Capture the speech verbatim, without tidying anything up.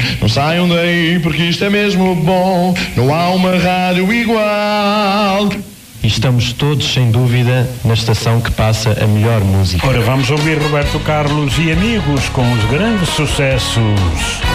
Não saiam daí porque isto é mesmo bom. Não há uma rádio igual. E estamos todos, sem dúvida, na estação que passa a melhor música. Ora, vamos ouvir Roberto Carlos e Amigos com os grandes sucessos.